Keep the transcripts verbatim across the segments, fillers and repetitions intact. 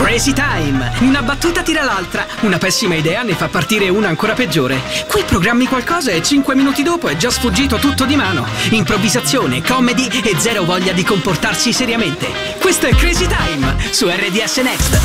Crazy Time. Una battuta tira l'altra, una pessima idea ne fa partire una ancora peggiore. Qui programmi qualcosa e cinque minuti dopo è già sfuggito tutto di mano. Improvvisazione, comedy e zero voglia di comportarsi seriamente. Questo è Crazy Time su R D S Next.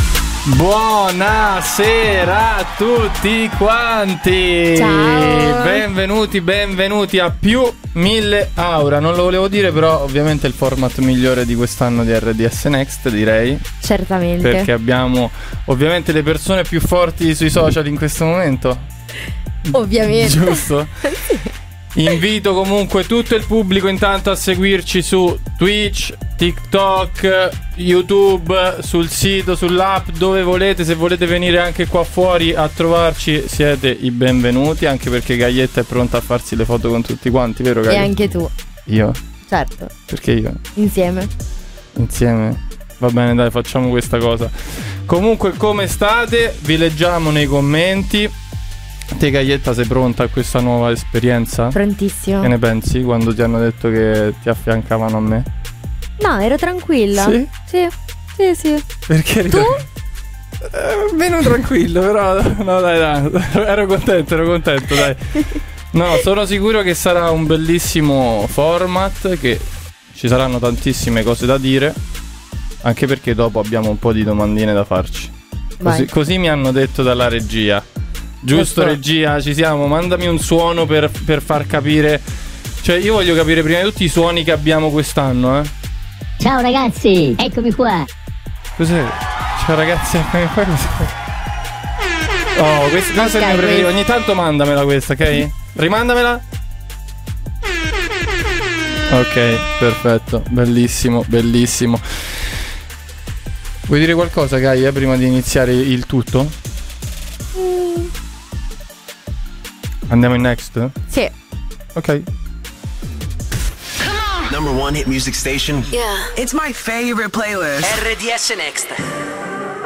Buonasera a tutti quanti. Ciao. Benvenuti, benvenuti a più mille aura. Non lo volevo dire, però ovviamente è il format migliore di quest'anno di R D S Next, direi. Certamente. Perché abbiamo ovviamente le persone più forti sui social in questo momento. Ovviamente. Giusto? Sì. Invito comunque tutto il pubblico intanto a seguirci su Twitch, TikTok, YouTube, sul sito, sull'app, dove volete. Se volete venire anche qua fuori a trovarci, siete i benvenuti, anche perché Gaietta è pronta a farsi le foto con tutti quanti, vero Gaietta? E anche tu. Io? Certo. Perché io? Insieme. Insieme? Va bene, dai, facciamo questa cosa. Comunque, come state? Vi leggiamo nei commenti. Te Gaietta, sei pronta a questa nuova esperienza? Prontissimo. Che ne pensi quando ti hanno detto che ti affiancavano a me? No, ero tranquilla. Sì? Sì, sì, sì. Perché tu? Eh, meno tranquillo, però no, dai, dai, ero contento, ero contento, dai. No, sono sicuro che sarà un bellissimo format, che ci saranno tantissime cose da dire, anche perché dopo abbiamo un po' di domandine da farci. Così, così mi hanno detto dalla regia. Giusto, regia, ci siamo. Mandami un suono per, per far capire. Cioè, io voglio capire prima di tutti i suoni che abbiamo quest'anno, eh. Ciao ragazzi, eccomi qua. Cos'è? Ciao ragazzi, eccomi qua. Oh, questo, questo okay, è il mio preferito. Ogni tanto mandamela questa, ok? Rimandamela. Ok, perfetto. Bellissimo, bellissimo. Vuoi dire qualcosa, Gaia, prima di iniziare il tutto? Mm. Andiamo in next? Sì. Ok. Number one hit music station. Yeah. It's my favorite playlist. R D S Next.